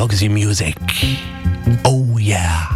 Roxy Music. Oh yeah.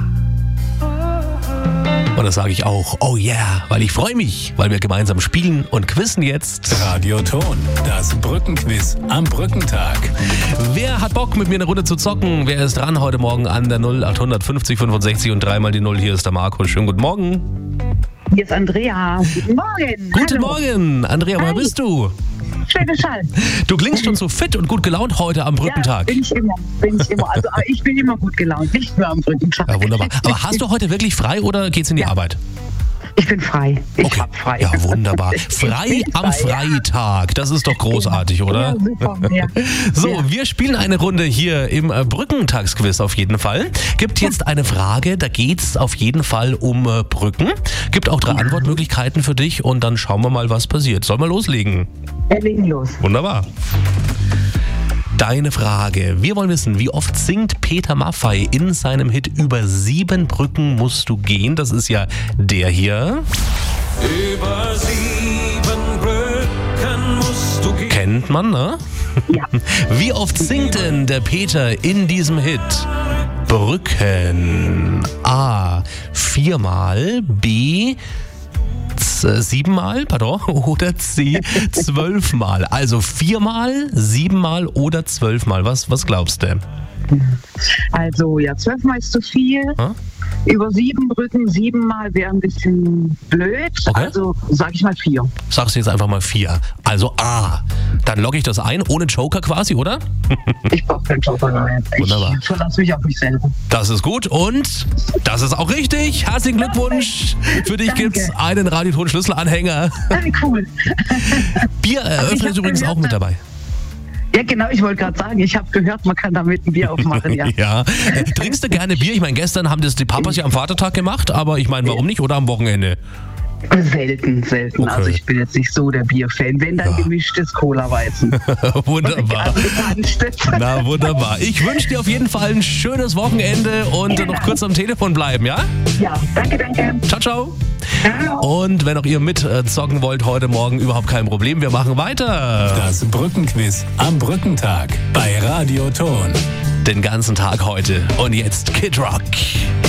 Und das sage ich auch, oh yeah, weil ich freue mich, weil wir gemeinsam spielen und quizzen jetzt. Radioton, das Brückenquiz am Brückentag. Wer hat Bock, mit mir eine Runde zu zocken? Wer ist dran heute Morgen an der 0800 50 65 und dreimal die 0? Hier ist der Marco. Schönen guten Morgen. Hier ist Andrea. Guten Morgen. Guten Hallo. Morgen. Andrea, woher bist du? Schönes Schall. Du klingst schon so fit und gut gelaunt heute am Brückentag. Ja, bin ich immer. Also ich bin immer gut gelaunt, nicht nur am Brückentag. Ja, wunderbar. Aber hast du heute wirklich frei oder geht's in die Arbeit? Ich bin frei. Ich Okay. hab frei. Ja, wunderbar. Frei am Freitag. Das ist doch großartig, oder? Ja, super. Ja. So, Ja. wir spielen eine Runde hier im Brückentagsquiz auf jeden Fall. Gibt jetzt eine Frage, da geht's auf jeden Fall um Brücken. Gibt auch 3 Antwortmöglichkeiten für dich und dann schauen wir mal, was passiert. Sollen wir loslegen? Wir legen los. Wunderbar. Deine Frage. Wir wollen wissen, wie oft singt Peter Maffay in seinem Hit "Über 7 Brücken musst du gehen"? Das ist ja der hier. Über 7 Brücken musst du gehen. Kennt man, ne? Ja. Wie oft singt denn der Peter in diesem Hit? Brücken. A. 4-mal. B. 7-mal, pardon, oder C, 12-mal. Also 4-mal, 7-mal oder 12-mal. Was glaubst du? Also ja, 12-mal ist zu viel. Hm? Über 7 Brücken, 7-mal wäre ein bisschen blöd. Okay. Also sag ich mal 4. Sagst du jetzt einfach mal 4. Also A. Dann logge ich das ein, ohne Joker quasi, oder? Ich brauche keinen Joker mehr. Wunderbar. Ich verlasse mich auf mich selber. Das ist gut und das ist auch richtig. Herzlichen Glückwunsch. Für dich Danke. gibt's einen Radioton-Schlüsselanhänger. Cool. Bier eröffnet übrigens auch mit dabei. Ja, genau, ich wollte gerade sagen, ich habe gehört, man kann damit ein Bier aufmachen, ja. Ja. Trinkst du gerne Bier? Ich meine, gestern haben das die Papas ja am Vatertag gemacht, aber ich meine, warum nicht? Oder am Wochenende? Selten. Okay. Also ich bin jetzt nicht so der Bierfan. Wenn, dann gemischtes Cola-Weizen. Wunderbar. Amerikanisches. Na, wunderbar. Ich wünsche dir auf jeden Fall ein schönes Wochenende und noch kurz am Telefon bleiben, ja? Ja, danke. Ciao, ciao. Ciao. Und wenn auch ihr mitzocken wollt heute Morgen, überhaupt kein Problem. Wir machen weiter. Das Brückenquiz am Brückentag bei Radioton. Den ganzen Tag heute. Und jetzt Kid Rock.